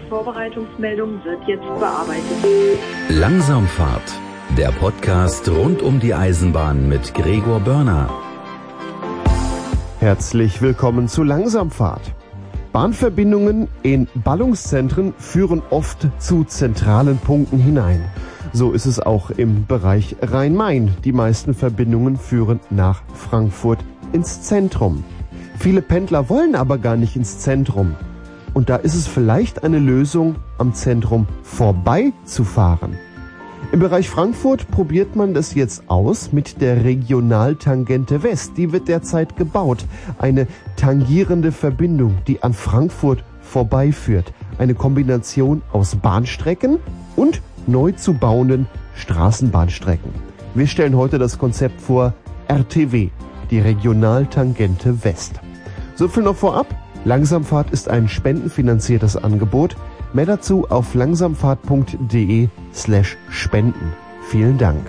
Vorbereitungsmeldung wird jetzt bearbeitet. Langsamfahrt, der Podcast rund um die Eisenbahn mit Gregor Börner. Herzlich willkommen zu Langsamfahrt. Bahnverbindungen in Ballungszentren führen oft zu zentralen Punkten hinein. So ist es auch im Bereich Rhein-Main. Die meisten Verbindungen führen nach Frankfurt ins Zentrum. Viele Pendler wollen aber gar nicht ins Zentrum. Und da ist es vielleicht eine Lösung, am Zentrum vorbeizufahren. Im Bereich Frankfurt probiert man das jetzt aus mit der Regionaltangente West. Die wird derzeit gebaut. Eine tangierende Verbindung, die an Frankfurt vorbeiführt. Eine Kombination aus Bahnstrecken und neu zu bauenden Straßenbahnstrecken. Wir stellen heute das Konzept vor RTW, die Regionaltangente West. So viel noch vorab. Langsamfahrt ist ein spendenfinanziertes Angebot. Mehr dazu auf langsamfahrt.de/spenden. Vielen Dank.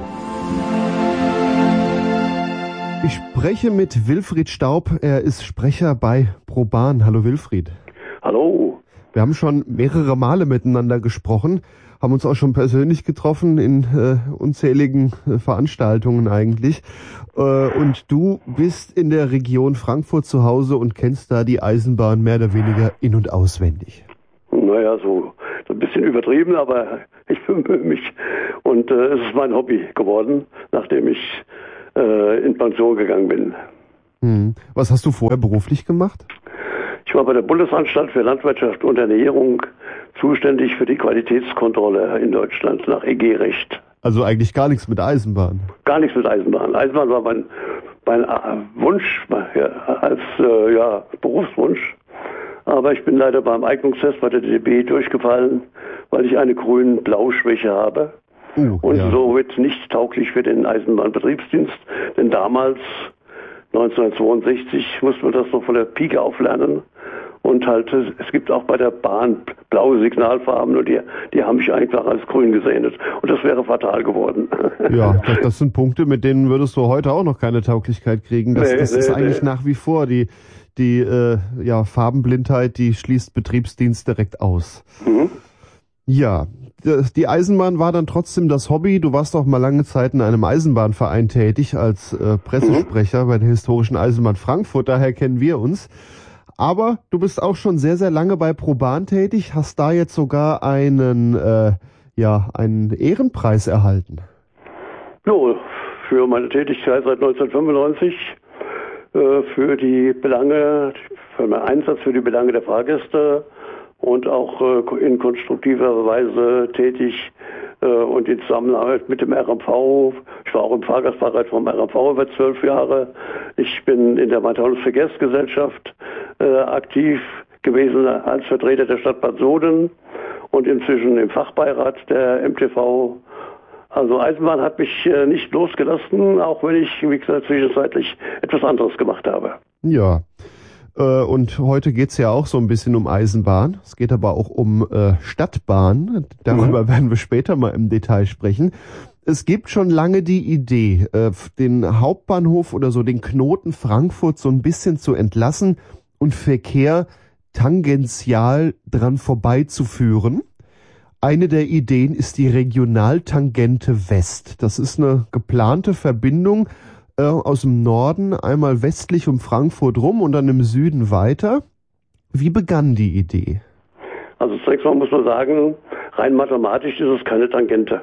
Ich spreche mit Wilfried Staub. Er ist Sprecher bei ProBahn. Hallo Wilfried. Hallo. Wir haben schon mehrere Male miteinander gesprochen, haben uns auch schon persönlich getroffen in unzähligen Veranstaltungen eigentlich. Und du bist in der Region Frankfurt zu Hause und kennst da die Eisenbahn mehr oder weniger in- und auswendig. Naja, so ein bisschen übertrieben, aber ich bemühe mich. Und es ist mein Hobby geworden, nachdem ich in Pension gegangen bin. Was hast du vorher beruflich gemacht? Ich war bei der Bundesanstalt für Landwirtschaft und Ernährung zuständig für die Qualitätskontrolle in Deutschland nach EG-Recht. Also eigentlich gar nichts mit Eisenbahn. Gar nichts mit Eisenbahn. Eisenbahn war mein Wunsch, als Berufswunsch. Aber ich bin leider beim Eignungstest bei der DB durchgefallen, weil ich eine Grün-Blau-Schwäche habe. Und somit nicht tauglich für den Eisenbahnbetriebsdienst. Denn damals, 1962, musste man das noch von der Pike auflernen. Und halt, es gibt auch bei der Bahn blaue Signalfarben und die haben mich einfach als grün gesehnet. Und das wäre fatal geworden. Ja, das sind Punkte, mit denen würdest du heute auch noch keine Tauglichkeit kriegen. Das ist eigentlich nach wie vor die Farbenblindheit, die schließt Betriebsdienst direkt aus. Ja, die Eisenbahn war dann trotzdem das Hobby. Du warst auch mal lange Zeit in einem Eisenbahnverein tätig als Pressesprecher bei der historischen Eisenbahn Frankfurt. Daher kennen wir uns. Aber du bist auch schon sehr, sehr lange bei ProBahn tätig, hast da jetzt sogar einen Ehrenpreis erhalten. Jo, für meine Tätigkeit seit 1995, für meinen Einsatz für die Belange der Fahrgäste und auch in konstruktiver Weise tätig und in Zusammenarbeit mit dem RMV. Ich war auch im Fahrgastbereich vom RMV über 12 Jahre. Ich bin in der Main-Taunus-Verkehrsgesellschaft aktiv gewesen als Vertreter der Stadt Bad Soden und inzwischen im Fachbeirat der MTV. Also Eisenbahn hat mich nicht losgelassen, auch wenn ich, wie gesagt, zwischenzeitlich etwas anderes gemacht habe. Ja, und heute geht's ja auch so ein bisschen um Eisenbahn. Es geht aber auch um Stadtbahn. Darüber werden wir später mal im Detail sprechen. Es gibt schon lange die Idee, den Hauptbahnhof oder so den Knoten Frankfurt so ein bisschen zu entlassen und Verkehr tangential dran vorbeizuführen. Eine der Ideen ist die Regionaltangente West. Das ist eine geplante Verbindung aus dem Norden, einmal westlich um Frankfurt rum und dann im Süden weiter. Wie begann die Idee? Also zunächst mal muss man sagen, rein mathematisch ist es keine Tangente.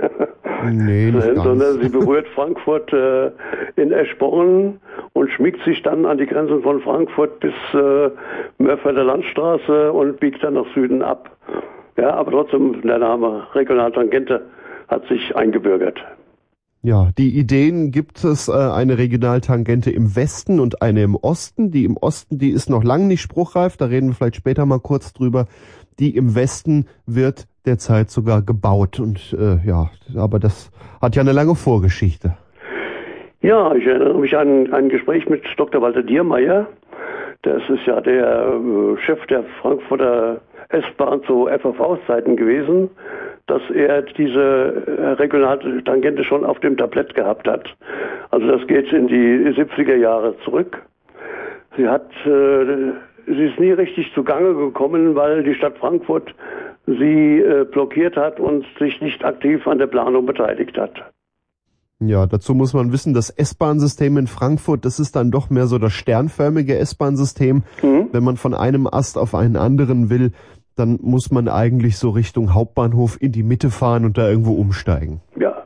Nee, nicht ganz. Sondern sie berührt Frankfurt in Eschborn und schmiegt sich dann an die Grenzen von Frankfurt bis Mörfelder Landstraße und biegt dann nach Süden ab. Ja, aber trotzdem, der Name Regionaltangente hat sich eingebürgert. Ja, die Ideen gibt es, eine Regionaltangente im Westen und eine im Osten. Die im Osten, die ist noch lange nicht spruchreif, da reden wir vielleicht später mal kurz drüber. Die im Westen wird derzeit sogar gebaut und aber das hat ja eine lange Vorgeschichte. Ja, ich erinnere mich an ein Gespräch mit Dr. Walter Diermeier. Das ist ja der Chef der Frankfurter S-Bahn zu FAV-Zeiten gewesen, dass er diese Regionaltangente schon auf dem Tablett gehabt hat. Also das geht in die 70er Jahre zurück. Sie hat sie ist nie richtig zugange gekommen, weil die Stadt Frankfurt sie blockiert hat und sich nicht aktiv an der Planung beteiligt hat. Ja, dazu muss man wissen, das S-Bahn-System in Frankfurt, das ist dann doch mehr so das sternförmige S-Bahn-System. Wenn man von einem Ast auf einen anderen will, dann muss man eigentlich so Richtung Hauptbahnhof in die Mitte fahren und da irgendwo umsteigen. Ja.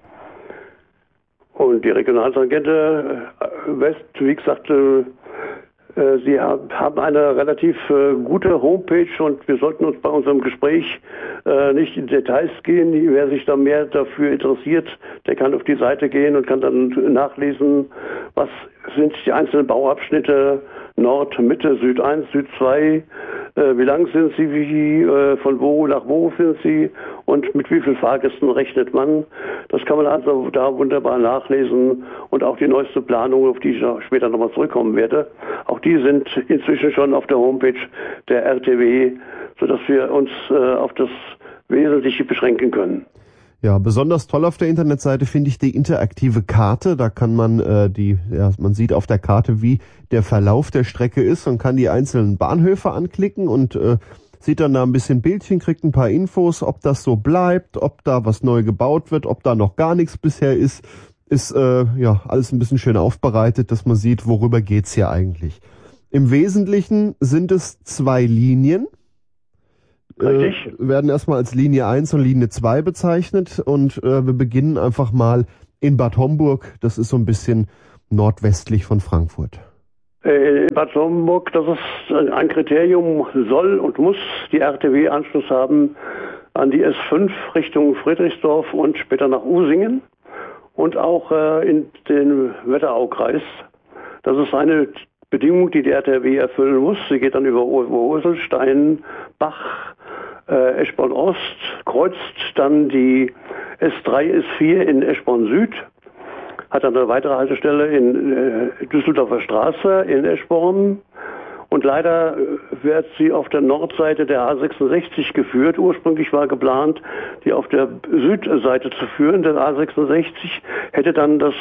Und die Regionaltangente West, wie gesagt, sie haben eine relativ gute Homepage und wir sollten uns bei unserem Gespräch nicht in Details gehen. Wer sich da mehr dafür interessiert, der kann auf die Seite gehen und kann dann nachlesen, was sind die einzelnen Bauabschnitte, Nord, Mitte, Süd 1, Süd 2, wie lang sind sie, von wo nach wo sind sie und mit wie vielen Fahrgästen rechnet man. Das kann man also da wunderbar nachlesen und auch die neueste Planung, auf die ich später nochmal zurückkommen werde, auch die sind inzwischen schon auf der Homepage der RTW, sodass wir uns auf das Wesentliche beschränken können. Ja, besonders toll auf der Internetseite finde ich die interaktive Karte. Da kann man man sieht auf der Karte, wie der Verlauf der Strecke ist und kann die einzelnen Bahnhöfe anklicken und sieht dann da ein bisschen Bildchen, kriegt ein paar Infos, ob das so bleibt, ob da was neu gebaut wird, ob da noch gar nichts bisher ist. Ist alles ein bisschen schön aufbereitet, dass man sieht, worüber geht's hier eigentlich. Im Wesentlichen sind es 2 Linien. Werden erstmal als Linie 1 und Linie 2 bezeichnet und wir beginnen einfach mal in Bad Homburg. Das ist so ein bisschen nordwestlich von Frankfurt. In Bad Homburg, das ist ein Kriterium, soll und muss die RTW Anschluss haben an die S5 Richtung Friedrichsdorf und später nach Usingen und auch in den Wetteraukreis. Das ist eine Bedingung, die RTW erfüllen muss. Sie geht dann über Ursel, Stein, Bach, Eschborn Ost, kreuzt dann die S3, S4 in Eschborn Süd, hat dann eine weitere Haltestelle in Düsseldorfer Straße in Eschborn und leider wird sie auf der Nordseite der A66 geführt. Ursprünglich war geplant, die auf der Südseite zu führen. Der A66 hätte dann das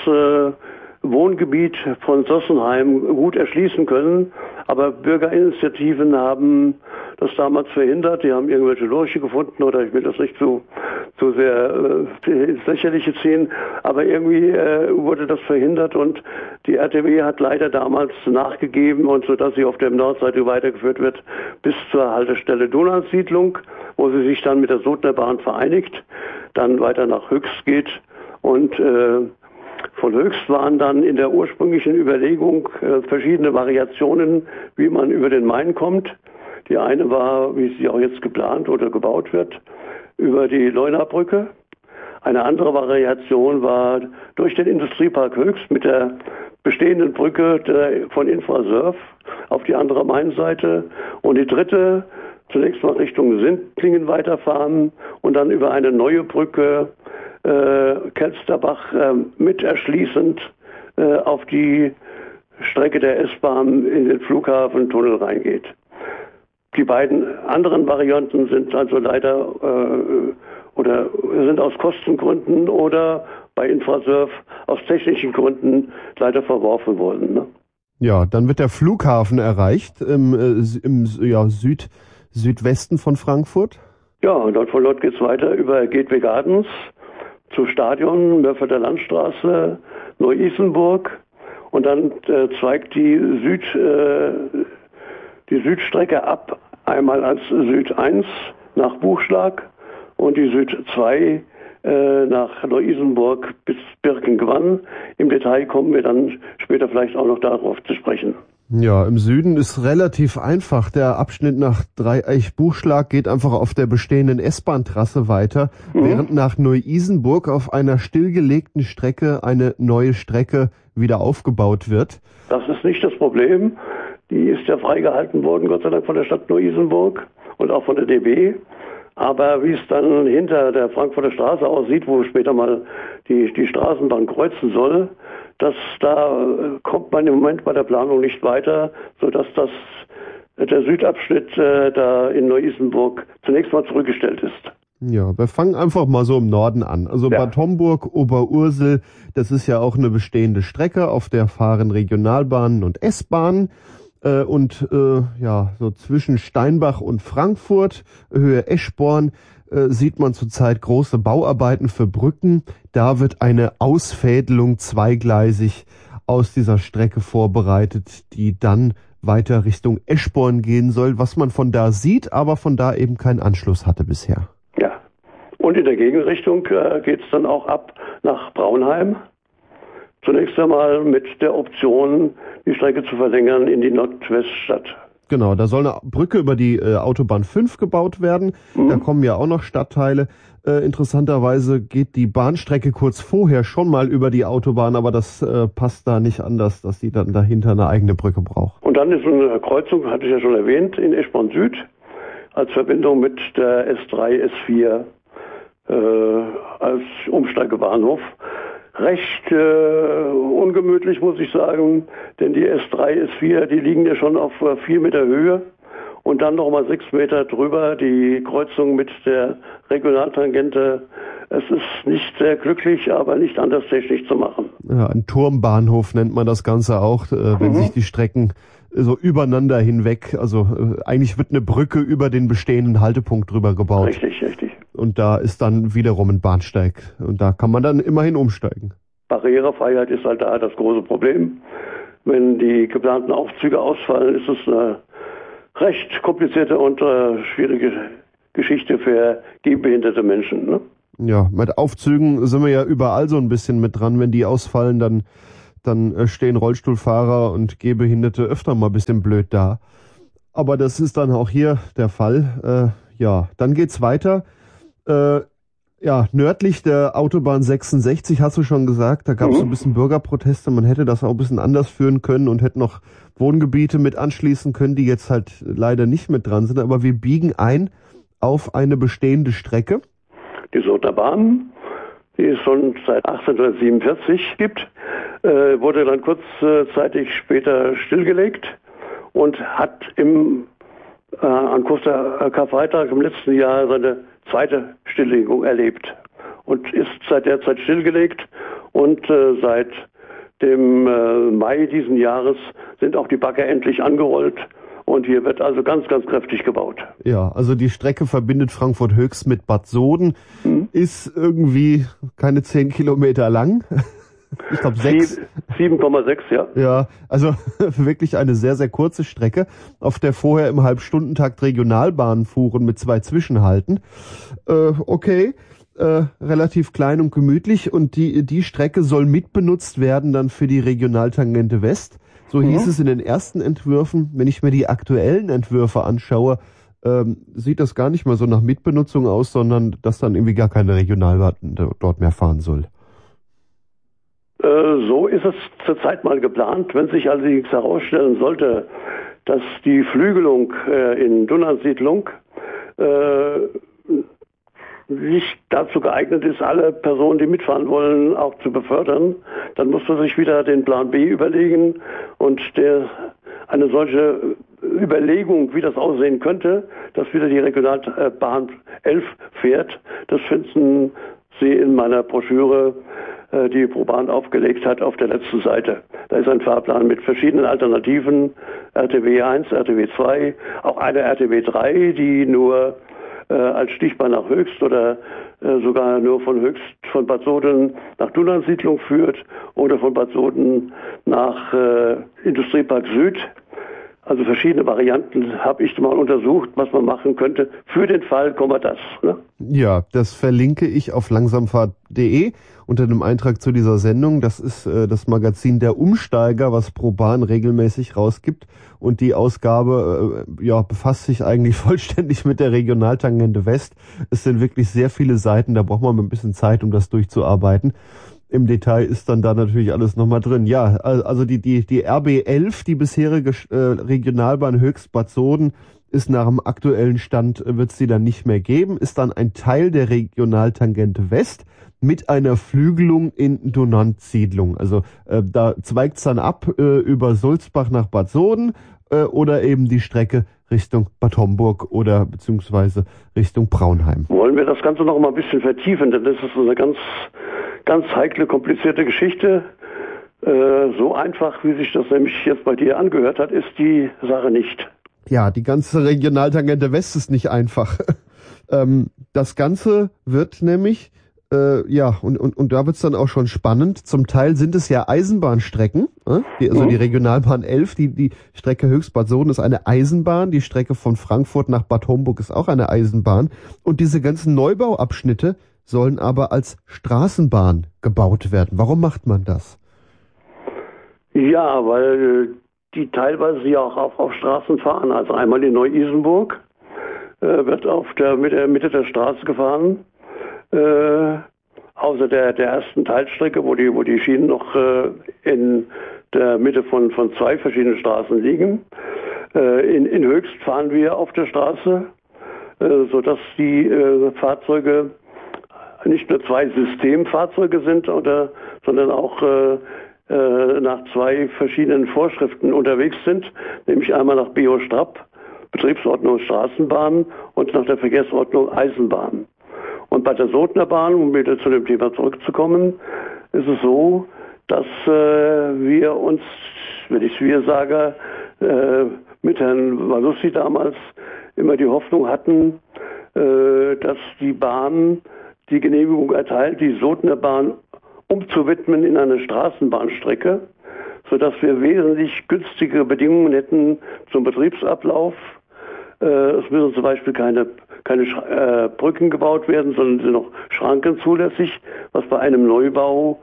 Wohngebiet von Sossenheim gut erschließen können, aber Bürgerinitiativen haben das damals verhindert. Die haben irgendwelche Lurche gefunden oder ich will das nicht zu sehr ins Lächerliche ziehen, aber irgendwie wurde das verhindert und die RTW hat leider damals nachgegeben und so, dass sie auf der Nordseite weitergeführt wird bis zur Haltestelle Donausiedlung, wo sie sich dann mit der Sodnerbahn vereinigt, dann weiter nach Höchst geht und von Höchst waren dann in der ursprünglichen Überlegung verschiedene Variationen, wie man über den Main kommt. Die eine war, wie sie auch jetzt geplant oder gebaut wird, über die Leunabrücke. Eine andere Variation war durch den Industriepark Höchst mit der bestehenden Brücke von Infrasurf auf die andere Mainseite. Und die dritte, zunächst mal Richtung Sindlingen weiterfahren und dann über eine neue Brücke Kelsterbach mit erschließend auf die Strecke der S-Bahn in den Flughafentunnel reingeht. Die beiden anderen Varianten sind also leider oder sind aus Kostengründen oder bei Infrasurf aus technischen Gründen leider verworfen worden. Ne? Ja, dann wird der Flughafen erreicht im Südwesten von Frankfurt. Ja, und von dort geht es weiter über Gateway Gardens zu Stadion, Mörfelder Landstraße, Neu-Isenburg und dann zweigt die Südstrecke ab, einmal als Süd 1 nach Buchschlag und die Süd 2 nach Neu-Isenburg bis Birkenwann. Im Detail kommen wir dann später vielleicht auch noch darauf zu sprechen. Ja, im Süden ist relativ einfach. Der Abschnitt nach Dreieich-Buchschlag geht einfach auf der bestehenden S-Bahn-Trasse weiter, während nach Neu-Isenburg auf einer stillgelegten Strecke eine neue Strecke wieder aufgebaut wird. Das ist nicht das Problem. Die ist ja freigehalten worden, Gott sei Dank, von der Stadt Neu-Isenburg und auch von der DB. Aber wie es dann hinter der Frankfurter Straße aussieht, wo später mal die Straßenbahn kreuzen soll, da kommt man im Moment bei der Planung nicht weiter, sodass der Südabschnitt da in Neu-Isenburg zunächst mal zurückgestellt ist. Ja, wir fangen einfach mal so im Norden an. Also Bad Homburg, Oberursel, das ist ja auch eine bestehende Strecke, auf der fahren Regionalbahnen und S-Bahnen. und so zwischen Steinbach und Frankfurt, Höhe Eschborn, sieht man zurzeit große Bauarbeiten für Brücken. Da wird eine Ausfädelung zweigleisig aus dieser Strecke vorbereitet, die dann weiter Richtung Eschborn gehen soll, was man von da sieht, aber von da eben keinen Anschluss hatte bisher. Ja, und in der Gegenrichtung geht es dann auch ab nach Braunheim. Zunächst einmal mit der Option, die Strecke zu verlängern in die Nordweststadt. Genau, da soll eine Brücke über die Autobahn 5 gebaut werden. Da kommen ja auch noch Stadtteile. Interessanterweise geht die Bahnstrecke kurz vorher schon mal über die Autobahn, aber das passt da nicht anders, dass sie dann dahinter eine eigene Brücke braucht. Und dann ist eine Kreuzung, hatte ich ja schon erwähnt, in Eschborn Süd als Verbindung mit der S3, S4 als Umsteigebahnhof. Recht ungemütlich, muss ich sagen, denn die S3, S4, die liegen ja schon auf 4 Meter Höhe und dann nochmal 6 Meter drüber die Kreuzung mit der Regionaltangente. Es ist nicht sehr glücklich, aber nicht anders technisch zu machen. Ja, ein Turmbahnhof nennt man das Ganze auch, wenn sich die Strecken so übereinander hinweg, also eigentlich wird eine Brücke über den bestehenden Haltepunkt drüber gebaut. Richtig, richtig. Und da ist dann wiederum ein Bahnsteig. Und da kann man dann immerhin umsteigen. Barrierefreiheit ist halt da das große Problem. Wenn die geplanten Aufzüge ausfallen, ist es eine recht komplizierte und schwierige Geschichte für gehbehinderte Menschen. Ne? Ja, mit Aufzügen sind wir ja überall so ein bisschen mit dran. Wenn die ausfallen, dann stehen Rollstuhlfahrer und Gehbehinderte öfter mal ein bisschen blöd da. Aber das ist dann auch hier der Fall. Dann geht's weiter. Nördlich der Autobahn 66, hast du schon gesagt, da gab es so ein bisschen Bürgerproteste. Man hätte das auch ein bisschen anders führen können und hätte noch Wohngebiete mit anschließen können, die jetzt halt leider nicht mit dran sind. Aber wir biegen ein auf eine bestehende Strecke. Die Sotner Bahn, die es schon seit 1847 gibt, wurde dann kurzzeitig später stillgelegt und hat an Costa Karfreitag im letzten Jahr seine zweite Stilllegung erlebt und ist seit der Zeit stillgelegt und seit dem Mai diesen Jahres sind auch die Bagger endlich angerollt und hier wird also ganz, ganz kräftig gebaut. Ja, also die Strecke verbindet Frankfurt Höchst mit Bad Soden, ist irgendwie keine 10 Kilometer lang. Ich glaube 6. 7,6, ja. Ja, also wirklich eine sehr, sehr kurze Strecke, auf der vorher im Halbstundentakt Regionalbahnen fuhren mit 2 Zwischenhalten. Relativ klein und gemütlich und die Strecke soll mitbenutzt werden dann für die Regionaltangente West. So hieß es in den ersten Entwürfen. Wenn ich mir die aktuellen Entwürfe anschaue, sieht das gar nicht mal so nach Mitbenutzung aus, sondern dass dann irgendwie gar keine Regionalbahn dort mehr fahren soll. So ist es zurzeit mal geplant. Wenn sich allerdings herausstellen sollte, dass die Flügelung in Dunnansiedlung nicht dazu geeignet ist, alle Personen, die mitfahren wollen, auch zu befördern, dann muss man sich wieder den Plan B überlegen und eine solche Überlegung, wie das aussehen könnte, dass wieder die Regionalbahn 11 fährt, das finden Sie in meiner Broschüre, die ProBahn aufgelegt hat, auf der letzten Seite. Da ist ein Fahrplan mit verschiedenen Alternativen, RTW 1, RTW 2, auch eine RTW 3, die nur als Stichbahn nach Höchst oder sogar nur von Bad Soden nach Dunnansiedlung führt oder von Bad Soden nach Industriepark Süd. Also verschiedene Varianten habe ich mal untersucht, was man machen könnte für den Fall, das. Ne? Ja, das verlinke ich auf langsamfahrt.de unter dem Eintrag zu dieser Sendung. Das ist das Magazin Der Umsteiger, was ProBahn regelmäßig rausgibt. Und die Ausgabe befasst sich eigentlich vollständig mit der Regionaltangente West. Es sind wirklich sehr viele Seiten, da braucht man ein bisschen Zeit, um das durchzuarbeiten. Im Detail ist dann da natürlich alles nochmal drin. Ja, also die RB11, die bisherige Regionalbahn Höchst Bad Soden, ist nach dem aktuellen Stand, wird es sie dann nicht mehr geben, ist dann ein Teil der Regionaltangente West mit einer Flügelung in Dunnansiedlung. Also da zweigt es dann ab über Sulzbach nach Bad Soden oder eben die Strecke Richtung Bad Homburg oder beziehungsweise Richtung Braunheim. Wollen wir das Ganze noch mal ein bisschen vertiefen, denn das ist eine ganz heikle, komplizierte Geschichte. So einfach, wie sich das nämlich jetzt bei dir angehört hat, ist die Sache nicht. Ja, die ganze Regionaltangente West ist nicht einfach. Das Ganze wird nämlich, und da wird's dann auch schon spannend. Zum Teil sind es ja Eisenbahnstrecken. Die Regionalbahn 11, die Strecke Höchst-Bad Soden ist eine Eisenbahn. Die Strecke von Frankfurt nach Bad Homburg ist auch eine Eisenbahn. Und diese ganzen Neubauabschnitte sollen aber als Straßenbahn gebaut werden. Warum macht man das? Ja, weil die teilweise ja auch auf Straßen fahren. Also einmal in Neu-Isenburg wird mit der Mitte der Straße gefahren. Außer der ersten Teilstrecke, wo die Schienen noch in der Mitte von zwei verschiedenen Straßen liegen. In Höchst fahren wir auf der Straße, sodass die Fahrzeuge nicht nur zwei Systemfahrzeuge sind, sondern auch nach zwei verschiedenen Vorschriften unterwegs sind, nämlich einmal nach BO-Strap, Betriebsordnung Straßenbahn, und nach der Verkehrsordnung Eisenbahn. Und bei der Sodener Bahn, um wieder zu dem Thema zurückzukommen, ist es so, dass wir uns, wenn ich wir sage, mit Herrn Valussi damals immer die Hoffnung hatten, dass die Bahn die Genehmigung erteilt, die Sodener Bahn umzuwidmen in eine Straßenbahnstrecke, sodass wir wesentlich günstigere Bedingungen hätten zum Betriebsablauf. Es müssen zum Beispiel keine Brücken gebaut werden, sondern sind noch Schranken zulässig, was bei einem Neubau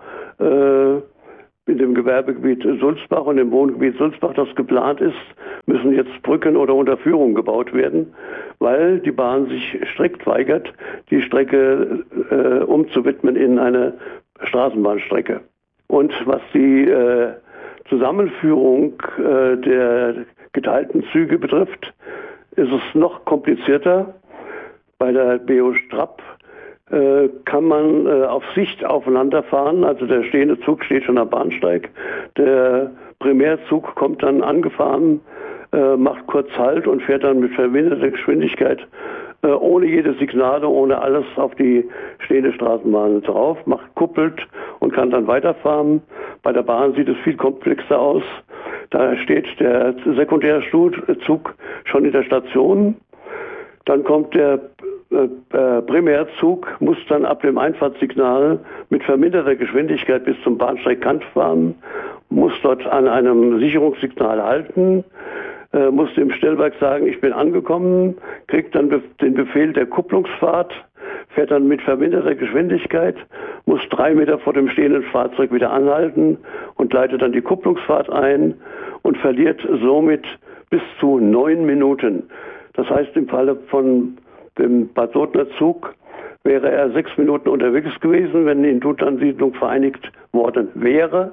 in dem Gewerbegebiet Sulzbach und im Wohngebiet Sulzbach, das geplant ist, müssen jetzt Brücken oder Unterführungen gebaut werden, weil die Bahn sich strikt weigert, die Strecke umzuwidmen in eine Straßenbahnstrecke. Und was die Zusammenführung der geteilten Züge betrifft, ist es noch komplizierter. Bei der BO-Strap kann man auf Sicht aufeinander fahren, also der stehende Zug steht schon am Bahnsteig, der Primärzug kommt dann angefahren, macht kurz Halt und fährt dann mit verminderter Geschwindigkeit ohne jede Signale, ohne alles auf die stehende Straßenbahn drauf, kuppelt und kann dann weiterfahren. Bei der Bahn sieht es viel komplexer aus. Da steht der Sekundärzug schon in der Station. Dann kommt der Primärzug, muss dann ab dem Einfahrtssignal mit verminderter Geschwindigkeit bis zum Bahnsteigkant fahren, muss dort an einem Sicherungssignal halten, muss dem Stellwerk sagen, ich bin angekommen, kriegt dann den Befehl der Kupplungsfahrt, fährt dann mit verminderter Geschwindigkeit, muss 3 Meter vor dem stehenden Fahrzeug wieder anhalten und leitet dann die Kupplungsfahrt ein und verliert somit bis zu 9 Minuten. Das heißt, im Falle von dem Bad Sodener Zug wäre er 6 Minuten unterwegs gewesen, wenn die Indutansiedlung vereinigt worden wäre.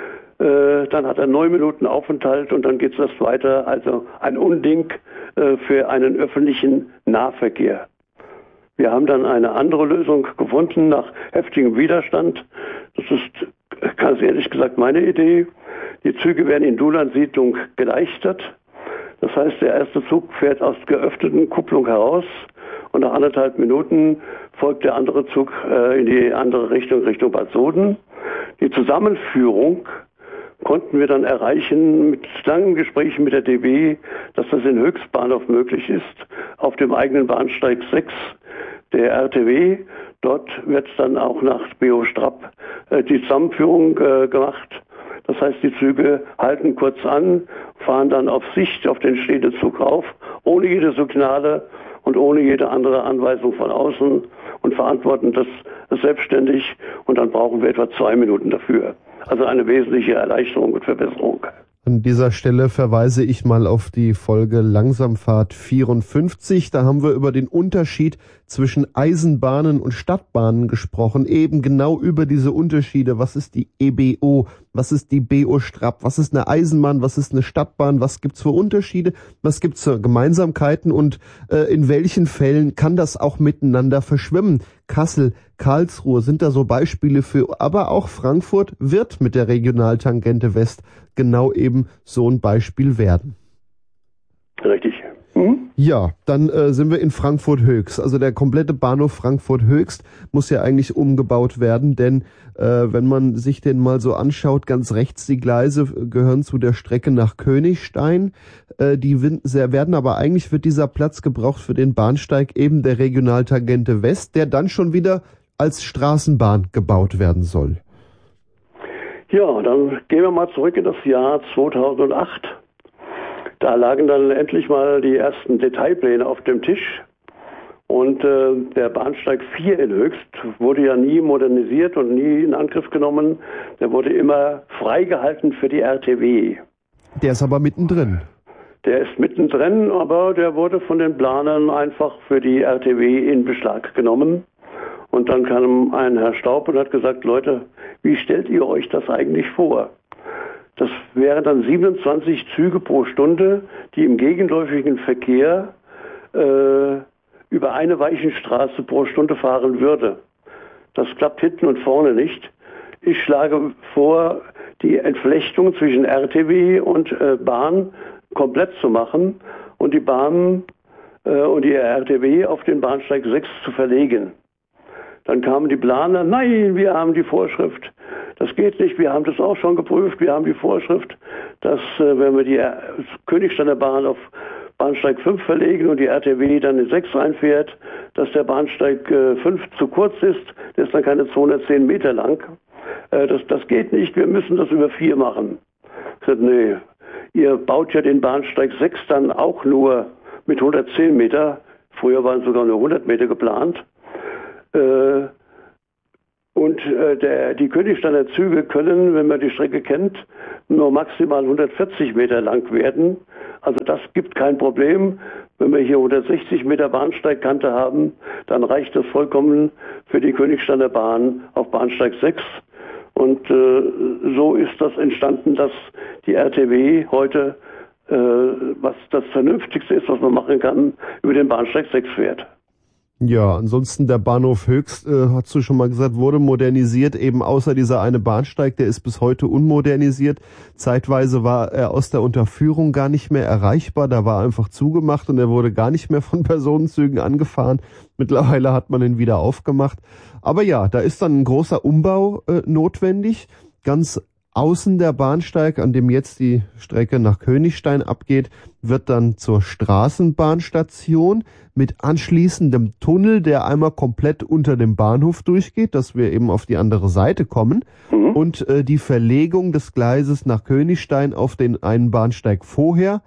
Dann hat er 9 Minuten Aufenthalt und dann geht es erst weiter. Also ein Unding für einen öffentlichen Nahverkehr. Wir haben dann eine andere Lösung gefunden nach heftigem Widerstand. Das ist ganz ehrlich gesagt meine Idee. Die Züge werden in Dulansiedlung geleichtert. Das heißt, der erste Zug fährt aus geöffneten Kupplung heraus und nach 1,5 Minuten folgt der andere Zug in die andere Richtung, Richtung Bad Soden. Die Zusammenführung konnten wir dann erreichen mit langen Gesprächen mit der DB, dass das in Höchstbahnhof möglich ist, auf dem eigenen Bahnsteig 6 der RTW. Dort wird dann auch nach BO-Strap die Zusammenführung gemacht. Das heißt, die Züge halten kurz an, fahren dann auf Sicht auf den stehenden Zug rauf, ohne jede Signale und ohne jede andere Anweisung von außen und verantworten das selbstständig. Und dann brauchen wir etwa 2 Minuten dafür. Also eine wesentliche Erleichterung und Verbesserung. An dieser Stelle verweise ich mal auf die Folge Langsamfahrt 54. Da haben wir über den Unterschied zwischen Eisenbahnen und Stadtbahnen gesprochen. Eben genau über diese Unterschiede. Was ist die EBO? Was ist die BO-Strap? Was ist eine Eisenbahn? Was ist eine Stadtbahn? Was gibt's für Unterschiede? Was gibt's für Gemeinsamkeiten? Und in welchen Fällen kann das auch miteinander verschwimmen? Kassel, Karlsruhe sind da so Beispiele für, aber auch Frankfurt wird mit der Regionaltangente West genau eben so ein Beispiel werden. Richtig. Ja, dann sind wir in Frankfurt-Höchst. Also der komplette Bahnhof Frankfurt-Höchst muss ja eigentlich umgebaut werden, denn wenn man sich den mal so anschaut, ganz rechts die Gleise gehören zu der Strecke nach Königstein. Eigentlich wird dieser Platz gebraucht für den Bahnsteig eben der Regionaltangente West, der dann schon wieder als Straßenbahn gebaut werden soll. Ja, dann gehen wir mal zurück in das Jahr 2008. Da lagen dann endlich mal die ersten Detailpläne auf dem Tisch und der Bahnsteig 4 in Höchst wurde ja nie modernisiert und nie in Angriff genommen. Der wurde immer freigehalten für die RTW. Der ist aber mittendrin. Der ist mittendrin, aber der wurde von den Planern einfach für die RTW in Beschlag genommen. Und dann kam ein Herr Staub und hat gesagt, Leute, wie stellt ihr euch das eigentlich vor? Das wären dann 27 Züge pro Stunde, die im gegenläufigen Verkehr über eine Weichenstraße pro Stunde fahren würde. Das klappt hinten und vorne nicht. Ich schlage vor, die Entflechtung zwischen RTW und Bahn komplett zu machen und die Bahn und die RTW auf den Bahnsteig 6 zu verlegen. Dann kamen die Planer, nein, wir haben die Vorschrift, das geht nicht, wir haben das auch schon geprüft, wir haben die Vorschrift, dass wenn wir die Königsteiner Bahn auf Bahnsteig 5 verlegen und die RTW dann in 6 reinfährt, dass der Bahnsteig 5 zu kurz ist, der ist dann keine 210 Meter lang. Das geht nicht, wir müssen das über 4 machen. Ich sagte, nee, ihr baut ja den Bahnsteig 6 dann auch nur mit 110 Meter, früher waren sogar nur 100 Meter geplant. Und die Königsteiner Züge können, wenn man die Strecke kennt, nur maximal 140 Meter lang werden. Also das gibt kein Problem. Wenn wir hier 160 Meter Bahnsteigkante haben, dann reicht das vollkommen für die Königsteiner Bahn auf Bahnsteig 6. Und so ist das entstanden, dass die RTW heute, was das Vernünftigste ist, was man machen kann, über den Bahnsteig 6 fährt. Ja, ansonsten der Bahnhof Höchst, hast du schon mal gesagt, wurde modernisiert, eben außer dieser eine Bahnsteig, der ist bis heute unmodernisiert. Zeitweise war er aus der Unterführung gar nicht mehr erreichbar, da war einfach zugemacht und er wurde gar nicht mehr von Personenzügen angefahren. Mittlerweile hat man ihn wieder aufgemacht. Aber ja, da ist dann ein großer Umbau notwendig. Ganz außen der Bahnsteig, an dem jetzt die Strecke nach Königstein abgeht, wird dann zur Straßenbahnstation mit anschließendem Tunnel, der einmal komplett unter dem Bahnhof durchgeht, dass wir eben auf die andere Seite kommen, und die Verlegung des Gleises nach Königstein auf den einen Bahnsteig vorher,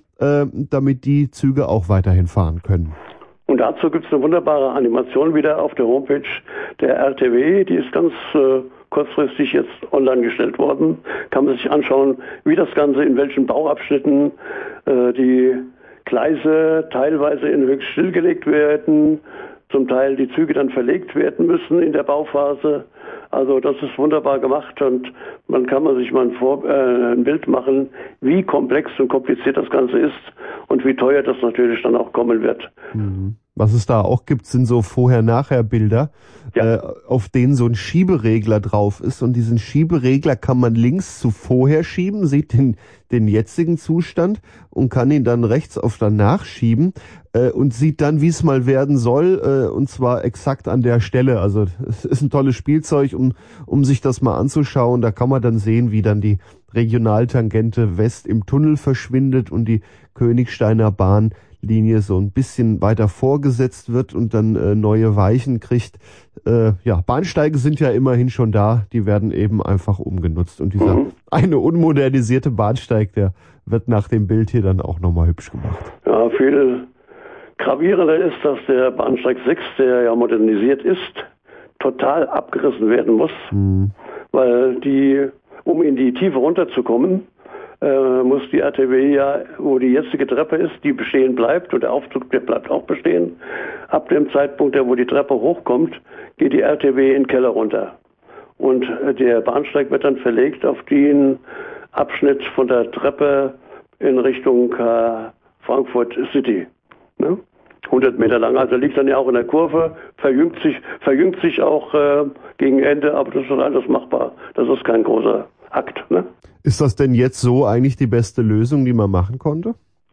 damit die Züge auch weiterhin fahren können. Und dazu gibt es eine wunderbare Animation wieder auf der Homepage der RTW, die ist ganz kurzfristig jetzt online gestellt worden. Kann man sich anschauen, wie das Ganze, in welchen Bauabschnitten die Gleise teilweise in Höchst stillgelegt werden, zum Teil die Züge dann verlegt werden müssen in der Bauphase. Also das ist wunderbar gemacht und man kann sich mal ein Bild machen, wie komplex und kompliziert das Ganze ist und wie teuer das natürlich dann auch kommen wird. Was es da auch gibt, sind so Vorher-Nachher-Bilder, auf denen so ein Schieberegler drauf ist. Und diesen Schieberegler kann man links zu vorher schieben, sieht den jetzigen Zustand und kann ihn dann rechts auf danach schieben und sieht dann, wie es mal werden soll, und zwar exakt an der Stelle. Also es ist ein tolles Spielzeug, um sich das mal anzuschauen. Da kann man dann sehen, wie dann die Regionaltangente West im Tunnel verschwindet und die Königsteiner Bahnlinie so ein bisschen weiter vorgesetzt wird und dann neue Weichen kriegt. Bahnsteige sind ja immerhin schon da, die werden eben einfach umgenutzt. Und dieser eine unmodernisierte Bahnsteig, der wird nach dem Bild hier dann auch nochmal hübsch gemacht. Ja, viel gravierender ist, dass der Bahnsteig 6, der ja modernisiert ist, total abgerissen werden muss, weil um in die Tiefe runterzukommen, muss die RTW ja, wo die jetzige Treppe ist, die bestehen bleibt und der Aufzug bleibt auch bestehen. Ab dem Zeitpunkt, wo die Treppe hochkommt, geht die RTW in den Keller runter. Und der Bahnsteig wird dann verlegt auf den Abschnitt von der Treppe in Richtung Frankfurt City. Ne? 100 Meter lang, also liegt dann ja auch in der Kurve, verjüngt sich auch gegen Ende, aber das ist alles machbar. Das ist kein großer Akt. Ne? Ist das denn jetzt so eigentlich die beste Lösung, die man machen konnte?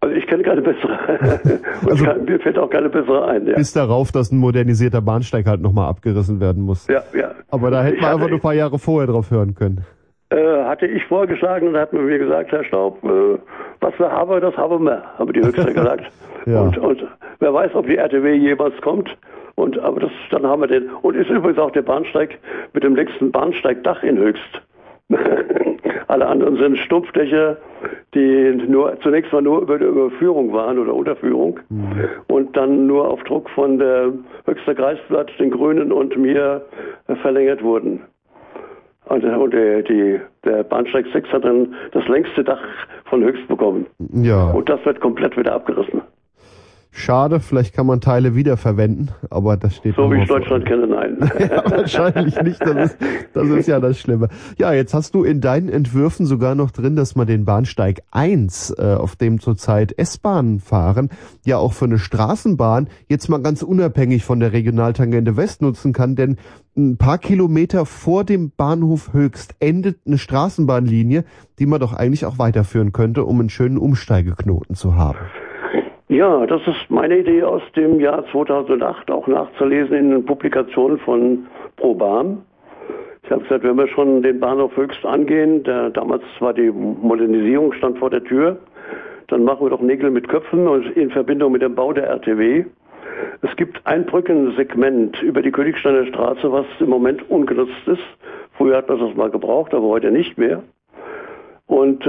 Also ich kenne keine bessere. Also mir fällt auch keine bessere ein. Ja. Bis darauf, dass ein modernisierter Bahnsteig halt nochmal abgerissen werden muss. Ja. Aber da hätten wir einfach nur ein paar Jahre vorher drauf hören können. Hatte ich vorgeschlagen und da hat man mir gesagt, Herr Staub, was wir haben, das haben wir, haben die Höchster gesagt. Ja. Und wer weiß, ob die RTW jemals kommt. Aber dann haben wir den. Und ist übrigens auch der Bahnsteig mit dem längsten Bahnsteigdach in Höchst. Alle anderen sind Stumpfdächer, die zunächst mal nur über die Überführung waren oder Unterführung und dann nur auf Druck von der Höchster Kreisblatt, den Grünen und mir verlängert wurden. Und der Bahnsteig 6 hat dann das längste Dach von Höchst bekommen. Ja. Und das wird komplett wieder abgerissen. Schade, vielleicht kann man Teile wiederverwenden, aber das steht so wie ich Deutschland kenne, nein. Ja, wahrscheinlich nicht, das ist ja das Schlimme. Ja, jetzt hast du in deinen Entwürfen sogar noch drin, dass man den Bahnsteig 1, auf dem zurzeit S-Bahnen fahren, ja auch für eine Straßenbahn jetzt mal ganz unabhängig von der Regionaltangente West nutzen kann, denn ein paar Kilometer vor dem Bahnhof Höchst endet eine Straßenbahnlinie, die man doch eigentlich auch weiterführen könnte, um einen schönen Umsteigeknoten zu haben. Ja, das ist meine Idee aus dem Jahr 2008, auch nachzulesen in den Publikationen von ProBahn. Ich habe gesagt, wenn wir schon den Bahnhof Höchst angehen, damals war die Modernisierung, stand vor der Tür, dann machen wir doch Nägel mit Köpfen und in Verbindung mit dem Bau der RTW. Es gibt ein Brückensegment über die Königsteiner Straße, was im Moment ungenutzt ist. Früher hat man das mal gebraucht, aber heute nicht mehr. Und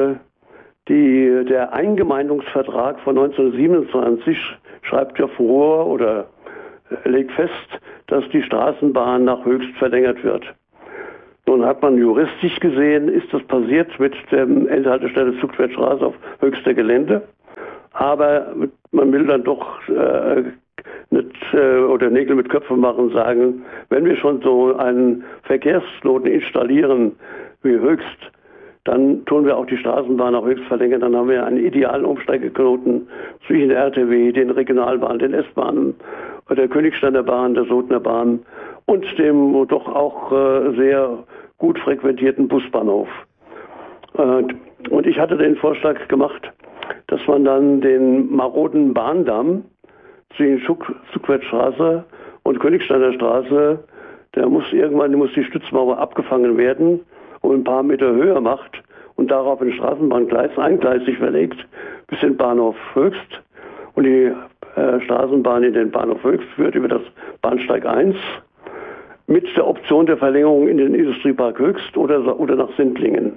der Eingemeindungsvertrag von 1927 schreibt ja vor oder legt fest, dass die Straßenbahn nach Höchst verlängert wird. Nun hat man juristisch gesehen, ist das passiert mit der Endhaltestelle Zugwertstraße auf Höchster Gelände. Aber man will dann doch nicht oder Nägel mit Köpfen machen und sagen, wenn wir schon so einen Verkehrsknoten installieren wie Höchst, dann tun wir auch die Straßenbahn nach Höchst verlängern. Dann haben wir einen idealen Umsteigeknoten zwischen der RTW, den Regionalbahnen, den S-Bahnen, der Königsteiner Bahn, der Sodner Bahn und dem doch auch sehr gut frequentierten Busbahnhof. Und ich hatte den Vorschlag gemacht, dass man dann den maroden Bahndamm zwischen Zugwertstraße und Königsteiner Straße, irgendwann muss die Stützmauer abgefangen werden und ein paar Meter höher macht und darauf ein Straßenbahngleis eingleisig verlegt bis in Bahnhof Höchst und die Straßenbahn in den Bahnhof Höchst führt über das Bahnsteig 1 mit der Option der Verlängerung in den Industriepark Höchst oder nach Sindlingen.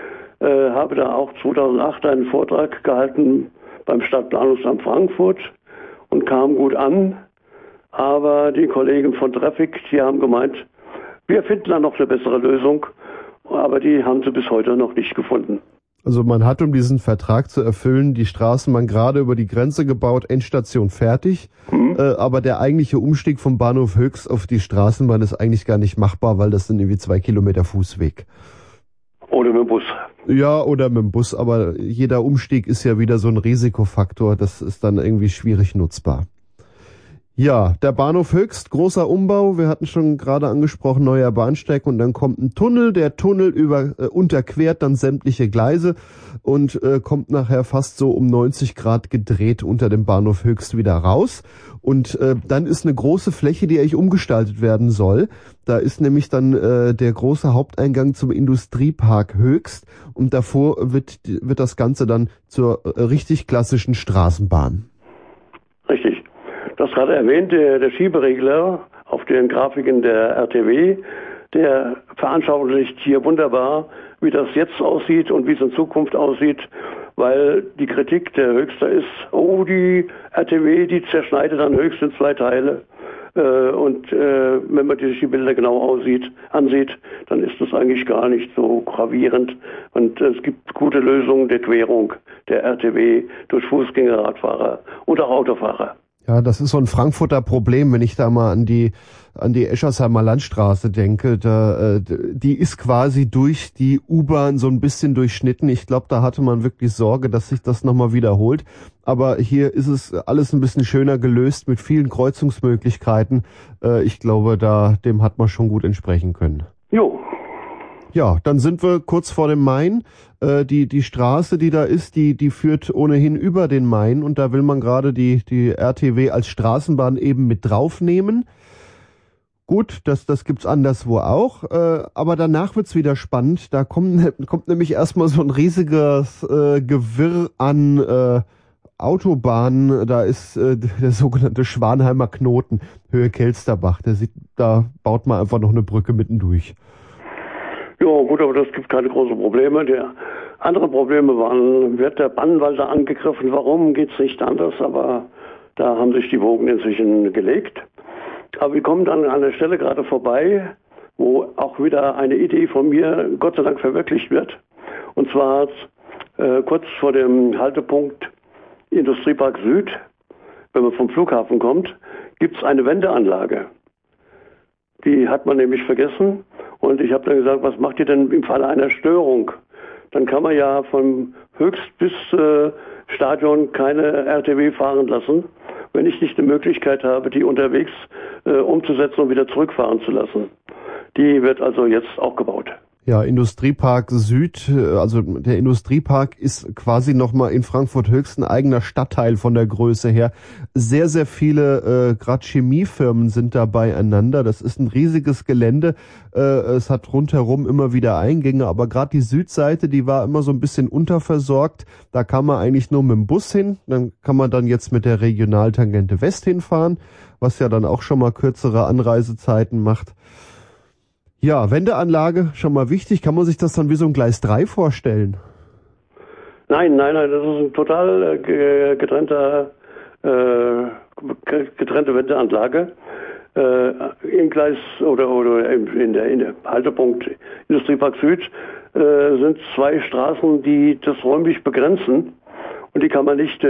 Habe da auch 2008 einen Vortrag gehalten beim Stadtplanungsamt Frankfurt und kam gut an, aber die Kollegen von Traffic, die haben gemeint, wir finden da noch eine bessere Lösung. Aber die haben sie bis heute noch nicht gefunden. Also man hat, um diesen Vertrag zu erfüllen, die Straßenbahn gerade über die Grenze gebaut, Endstation fertig. Aber der eigentliche Umstieg vom Bahnhof Höchst auf die Straßenbahn ist eigentlich gar nicht machbar, weil das sind irgendwie 2 Kilometer Fußweg. Oder mit dem Bus. Ja, oder mit dem Bus. Aber jeder Umstieg ist ja wieder so ein Risikofaktor. Das ist dann irgendwie schwierig nutzbar. Ja, der Bahnhof Höchst, großer Umbau. Wir hatten schon gerade angesprochen, neuer Bahnsteig und dann kommt ein Tunnel. Der Tunnel unterquert dann sämtliche Gleise und kommt nachher fast so um 90 Grad gedreht unter dem Bahnhof Höchst wieder raus. Und dann ist eine große Fläche, die eigentlich umgestaltet werden soll. Da ist nämlich dann der große Haupteingang zum Industriepark Höchst und davor wird das Ganze dann zur richtig klassischen Straßenbahn. Richtig. Das gerade erwähnt, der Schieberegler auf den Grafiken der RTW, der veranschaulicht hier wunderbar, wie das jetzt aussieht und wie es in Zukunft aussieht, weil die Kritik der Höchster ist, die RTW, die zerschneidet dann Höchst in 2 Teile. Und wenn man sich die Bilder genau ansieht, dann ist das eigentlich gar nicht so gravierend. Und es gibt gute Lösungen der Querung der RTW durch Fußgänger, Radfahrer und auch Autofahrer. Ja, das ist so ein Frankfurter Problem, wenn ich da mal an die Eschersheimer Landstraße denke. Die ist quasi durch die U-Bahn so ein bisschen durchschnitten. Ich glaube, da hatte man wirklich Sorge, dass sich das nochmal wiederholt. Aber hier ist es alles ein bisschen schöner gelöst mit vielen Kreuzungsmöglichkeiten. Ich glaube, dem hat man schon gut entsprechen können. Jo. Ja, dann sind wir kurz vor dem Main. Die Straße, die da ist, die führt ohnehin über den Main und da will man gerade die RTW als Straßenbahn eben mit draufnehmen. Gut, das gibt's anderswo auch, aber danach wird's wieder spannend. Da kommt nämlich erstmal so ein riesiges Gewirr an Autobahnen. Da ist der sogenannte Schwanheimer Knoten, Höhe Kelsterbach. Da baut man einfach noch eine Brücke mittendurch. Ja, gut, aber das gibt keine großen Probleme. Die anderen Probleme waren, wird der Bannenwalder angegriffen? Warum geht's nicht anders? Aber da haben sich die Wogen inzwischen gelegt. Aber wir kommen dann an der Stelle gerade vorbei, wo auch wieder eine Idee von mir Gott sei Dank verwirklicht wird. Und zwar kurz vor dem Haltepunkt Industriepark Süd, wenn man vom Flughafen kommt, gibt es eine Wendeanlage. Die hat man nämlich vergessen. Und ich habe dann gesagt, was macht ihr denn im Falle einer Störung? Dann kann man ja von Höchst bis Stadion keine RTW fahren lassen, wenn ich nicht die Möglichkeit habe, die unterwegs umzusetzen und wieder zurückfahren zu lassen. Die wird also jetzt auch gebaut. Ja, Industriepark Süd, also der Industriepark ist quasi nochmal in Frankfurt-Höchst ein eigener Stadtteil von der Größe her. Sehr, sehr viele, gerade Chemiefirmen sind da beieinander. Das ist ein riesiges Gelände. Es hat rundherum immer wieder Eingänge, aber gerade die Südseite, die war immer so ein bisschen unterversorgt. Da kann man eigentlich nur mit dem Bus hin. Dann kann man dann jetzt mit der Regionaltangente West hinfahren, was ja dann auch schon mal kürzere Anreisezeiten macht. Ja, Wendeanlage, schon mal wichtig. Kann man sich das dann wie so ein Gleis 3 vorstellen? Nein, das ist ein total getrennte Wendeanlage. Im Gleis oder in der Haltepunkt Industriepark Süd sind zwei Straßen, die das räumlich begrenzen. Und die kann man nicht